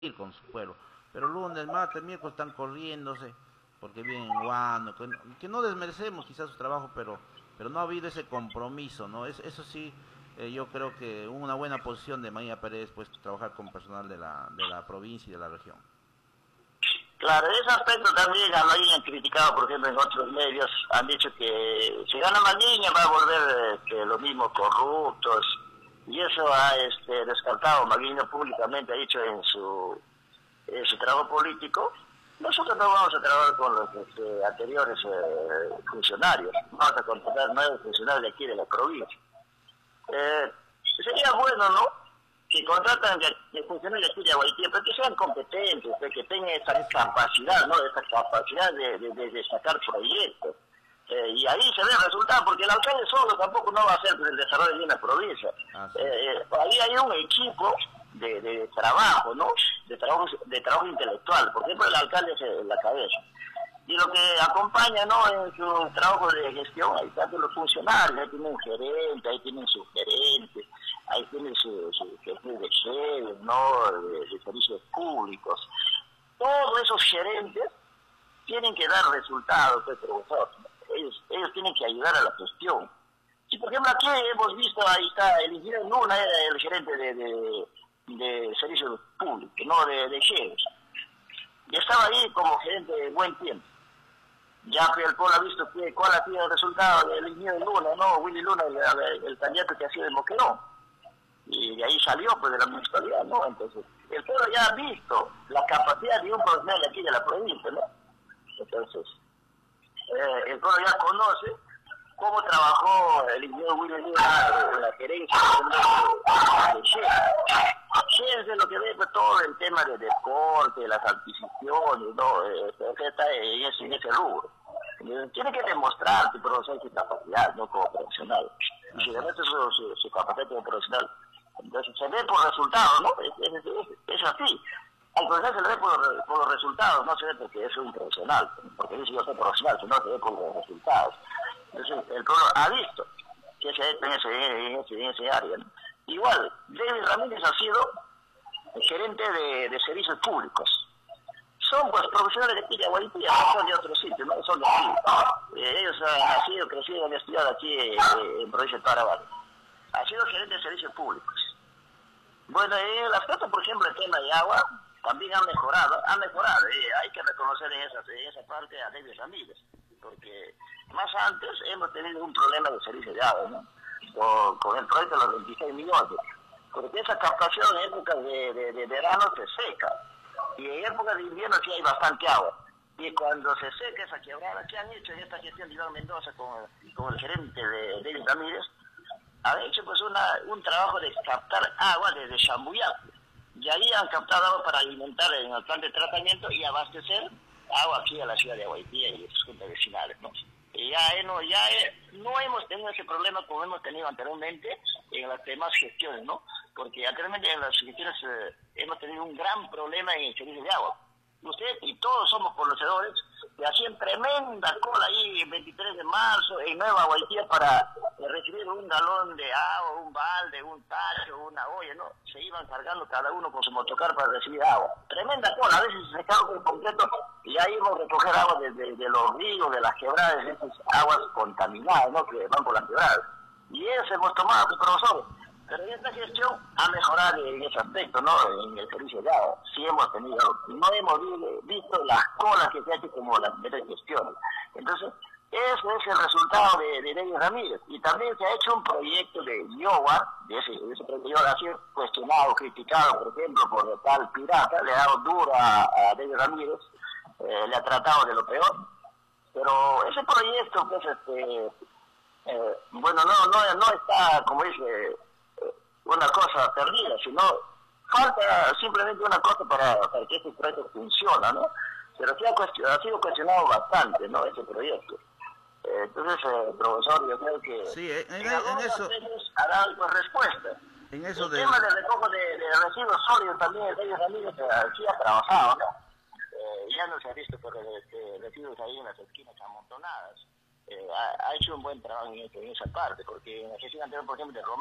ir con su pueblo. Pero lunes, martes, miércoles están corriéndose porque vienen guando, que no desmerecemos quizás su trabajo, pero no ha habido ese compromiso, ¿no? Eso sí, yo creo que una buena posición de María Pérez, pues trabajar con personal de la provincia y de la región. Claro, ese aspecto también a Maguiña han criticado, por ejemplo, en otros medios, han dicho que si gana Maguiña va a volver los mismos corruptos, y eso ha descartado Maguiña públicamente, ha dicho en su trabajo político. Nosotros no vamos a trabajar con los anteriores funcionarios, vamos a contratar nuevos funcionarios de aquí de la provincia. Sería bueno, ¿no?, que contratan de funcionarios de aquí de Guaitía, pero que sean competentes, que tengan esa capacidad, ¿no?, esa capacidad de sacar proyectos. Y ahí se ve el resultado, porque el alcalde solo tampoco no va a hacer el desarrollo de una provincia. Ahí hay un equipo de trabajo, ¿no?, de trabajo intelectual. Por ejemplo, el alcalde es la cabeza. Y lo que acompaña, ¿no?, en su trabajo de gestión, ahí están los funcionarios, ahí tienen gerente, ahí tienen su gerente, ahí tienen su jefe de sede, ¿no?, de servicios públicos. Todos esos gerentes tienen que dar resultados, pues, profesor. Ellos tienen que ayudar a la gestión. Si, por ejemplo, aquí hemos visto, ahí está el ingeniero Luna, el gerente de servicios públicos, no de GES. Y estaba ahí como gerente de buen tiempo. Ya el pueblo ha visto cuál ha sido el resultado del ingeniero Luna, ¿no? Willy Luna, el candidato que ha sido de Moquerón. Y de ahí salió, pues, de la municipalidad, ¿no? Entonces, el pueblo ya ha visto la capacidad de un profesional aquí de la provincia, ¿no? Entonces, el pueblo ya conoce cómo trabajó el ingeniero Willy Luna en la gerencia de Shell. Es lo que ve, pues, todo el tema de deporte, las adquisiciones, ¿no? Está en ese rubro. Tiene que demostrar tu profesor su capacidad, ¿no?, como profesional. Y si demuestra su capacidad como profesional, entonces se ve por resultados, ¿no? Es así. Al profesor se le ve por los resultados, no se ve porque es un profesional, porque dice yo soy profesional, sino se ve por los resultados. Entonces el pueblo ha visto que se ha hecho en ese área, ¿no? Igual, David Ramírez ha sido el gerente de servicios públicos. Son, pues, profesionales de aquí de Guaitía, no son de otro sitio, no son de aquí. Ellos han nacido, crecido, han estudiado aquí en provincia de Tarabal. Ha sido gerente de servicios públicos. Bueno, las cosas, por ejemplo, el tema de agua, también han mejorado. Hay que reconocer en esa parte a David Ramírez, porque más antes hemos tenido un problema de servicio de agua, ¿no?, con el proyecto de los 26 millones, porque esa captación en época de verano se seca, y en época de invierno sí hay bastante agua, y cuando se seca esa quebrada, ¿qué han hecho en esta gestión de Iván Mendoza con el gerente de David Ramírez? Han hecho, pues, un trabajo de captar agua desde Chambuyac, y ahí han captado agua para alimentar en el plan de tratamiento y abastecer agua aquí a la ciudad de Guaitía y sus juntas vecinales, ¿no? Y no hemos tenido ese problema como hemos tenido anteriormente en las demás gestiones, ¿no? Porque anteriormente en las gestiones hemos tenido un gran problema en el servicio de agua. Usted y todos somos conocedores que hacían tremenda cola ahí el 23 de marzo en Nueva Guaitía para recibir un galón de agua, un balde, un tacho, una olla, ¿no? Se iban cargando cada uno con su motocar para recibir agua. Tremenda cola, a veces se secaba por completo y ahí íbamos a recoger agua de los ríos, de las quebradas, de esas aguas contaminadas, ¿no?, que van por las quebradas. Y eso hemos tomado, profesor. Pero en esta gestión ha mejorado en ese aspecto, ¿no?, en el servicio de agua. Sí hemos tenido, no hemos visto las colas que se hacen como las primeras gestiones. Entonces, ese es el resultado de David Ramírez. Y también se ha hecho un proyecto de IOWA, ese proyecto ha sido cuestionado, criticado, por ejemplo, por el tal Pirata, le ha dado duro a David Ramírez, le ha tratado de lo peor. Pero ese proyecto, pues, bueno, no está, como dice, una cosa perdida, sino falta simplemente una cosa para que este proyecto funcione, ¿no? Pero sí ha sido cuestionado bastante, ¿no?, ese proyecto. Entonces, profesor, yo creo que sí, en algunos aspectos ha dado, pues, respuesta. En eso el tema del recojo de residuos sólidos también, ellos también sí ha trabajado, ¿no? Ya no se ha visto por residuos ahí en las esquinas amontonadas. Ha hecho un buen trabajo en esa parte, porque en la gestión anterior, por ejemplo, de Roma,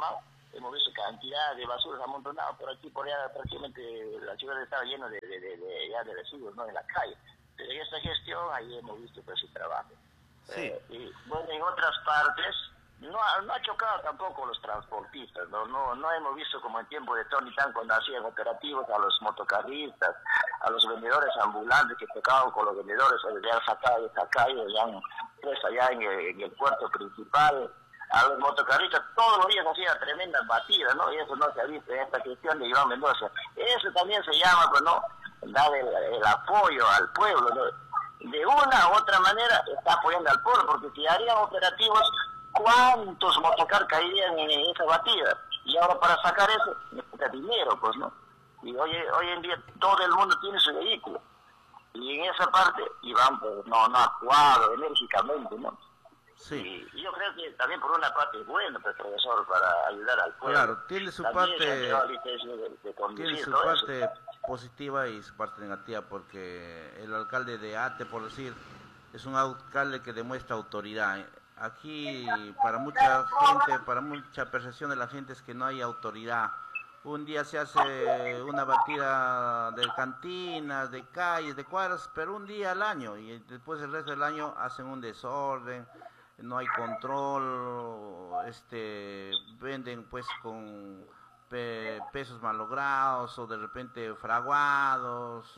hemos visto cantidad de basuras amontonadas por aquí, por allá, prácticamente la ciudad estaba llena de residuos, ¿no? En la calle. Pero en esta gestión, ahí hemos visto pues su trabajo. Sí. Y bueno, en otras partes, no ha chocado tampoco los transportistas, no hemos visto como en tiempo de Tony Tan cuando hacían operativos a los motocarristas, a los vendedores ambulantes que tocaban con los vendedores, ya han sacado, ya han puesto allá en el puerto principal, a los motocarristas todos los días hacían tremendas batidas, ¿no? Y eso no se ha visto en esta gestión de Iván Mendoza. Eso también se llama, pues, ¿no? Dar el apoyo al pueblo, ¿no? De una u otra manera está apoyando al pueblo, porque si harían operativos, ¿cuántos motocar caerían en esa batida? Y ahora para sacar eso necesita dinero, pues, ¿no? Y hoy en día todo el mundo tiene su vehículo. Y en esa parte Iván pues, no ha actuado enérgicamente, ¿no? Sí. Y yo creo que también por una parte es bueno, pues, profesor, para ayudar al pueblo. Claro, tiene su también parte, tiene su parte positiva y su parte negativa, porque el alcalde de Ate, por decir, es un alcalde que demuestra autoridad. Aquí para mucha gente, para mucha percepción de la gente es que no hay autoridad. Un día se hace una batida de cantinas, de calles, de cuadras, pero un día al año, y después el resto del año hacen un desorden, no hay control, venden pues con pesos malogrados o de repente fraguados,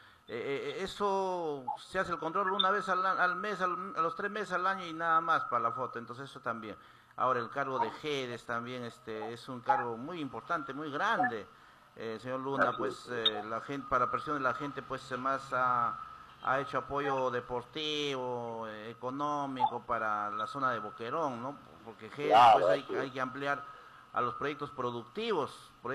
eso se hace el control una vez al mes, a los 3 meses al año y nada más para la foto, entonces eso también. Ahora el cargo de Jedes también es un cargo muy importante, muy grande, señor Luna, pues la gente, para presión de la gente, pues más ha hecho apoyo deportivo, económico para la zona de Boquerón, ¿no? Porque Jedes pues hay que ampliar a los proyectos productivos,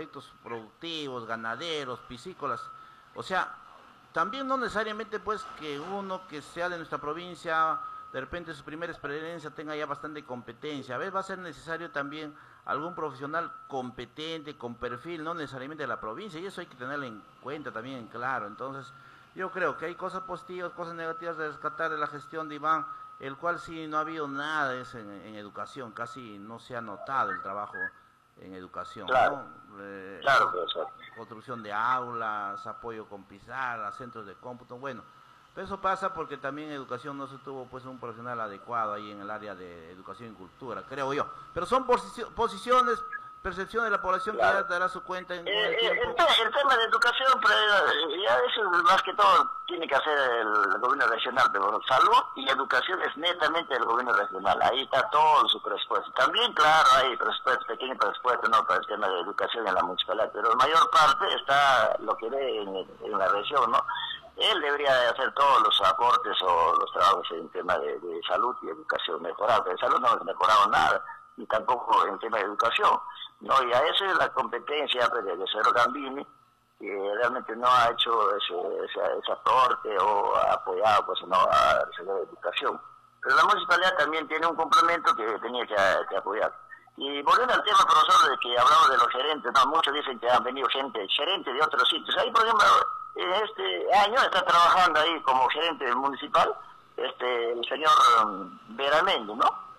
ganaderos, piscícolas, o sea, también no necesariamente pues que uno que sea de nuestra provincia, de repente su primera experiencia tenga ya bastante competencia, a veces va a ser necesario también algún profesional competente, con perfil, no necesariamente de la provincia, y eso hay que tenerlo en cuenta también, claro. Entonces, yo creo que hay cosas positivas, cosas negativas de rescatar de la gestión de Iván, el cual sí no ha habido nada de eso en educación, casi no se ha notado el trabajo en educación, claro, ¿no? Claro, profesor. Construcción de aulas, apoyo con pizarra, centros de cómputo, bueno, pero eso pasa porque también en educación no se tuvo pues un profesional adecuado ahí en el área de educación y cultura, creo yo, pero son posiciones, percepción de la población, claro, que ya dará su cuenta en el tiempo. El tema de educación, ya eso más que todo tiene que hacer el gobierno regional, pero salud y educación es netamente del gobierno regional, ahí está todo su presupuesto. También, claro, hay presupuesto, pequeño presupuesto, ¿no?, para el tema de educación en la municipalidad, pero la mayor parte está lo que ve en la región, ¿no? Él debería hacer todos los aportes o los trabajos en tema de salud y educación mejorado, pero en salud no ha mejorado nada, y tampoco en tema de educación, ¿no? Y a eso es la competencia pues, de Cero Gambini, que realmente no ha hecho ese aporte o ha apoyado pues, no, a la educación. Pero la municipalidad también tiene un complemento que tenía que apoyar. Y volviendo al tema, profesor, de que hablamos de los gerentes, no, muchos dicen que han venido gerentes de otros sitios. Ahí, por ejemplo, en este año está trabajando ahí como gerente municipal el señor Veramendi, ¿no?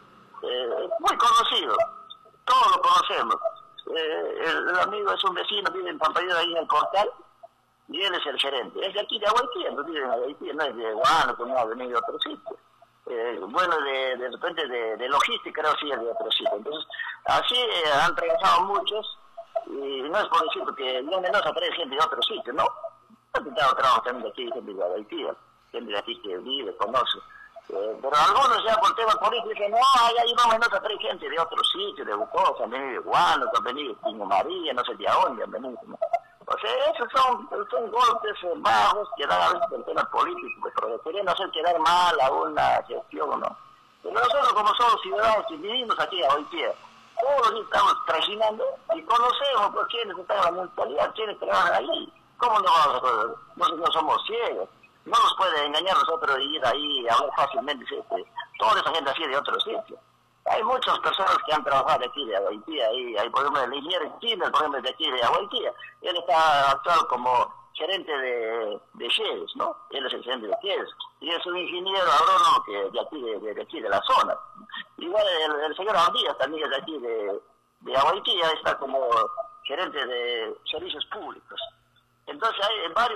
Muy conocido, todos lo conocemos. El amigo es un vecino, vive en Pampayuda, ahí en el Portal, y él es el gerente. Es de aquí de Aguaitía, no vive en Aguaitía, no es de Guano, que no ha venido de otro sitio. Bueno, de repente de logística, creo sí es de otro sitio. Entonces, así han trabajado muchos, y no es por decir porque no Mendoza trae gente de otro sitio, ¿no? Ha quitado trabajo también de aquí, gente de Aguaitía, gente de aquí que vive, conoce. Pero algunos ya por temas políticos dicen, no, ahí vamos a traer gente de otro sitio, de Bucosa, han venido de Guano, han venido de Pingo María, no sé de dónde han venido, ¿no? O sea, esos son golpes bajos que dan a veces por temas políticos, pero queriendo hacer quedar mal a una gestión, ¿no? Pero nosotros como somos ciudadanos y vivimos aquí a hoy día, todos los días estamos trajinando y conocemos por quiénes están en la municipalidad, quiénes trabajan ahí. ¿Cómo no vamos a conocer? Nosotros no somos ciegos. No nos puede engañar nosotros y ir ahí y hablar fácilmente, toda esa gente así de otros sitios. Hay muchas personas que han trabajado de aquí de Aguaitía, hay por ejemplo el ingeniero Chile, por ejemplo de aquí de Aguaitía, él está actual como gerente de Jedes, ¿no? Él es el gerente de Jedes, y es un ingeniero agrónomo que de aquí de la zona. Igual el señor Andías también es de aquí de Aguaitía está como gerente de servicios públicos. Entonces hay varios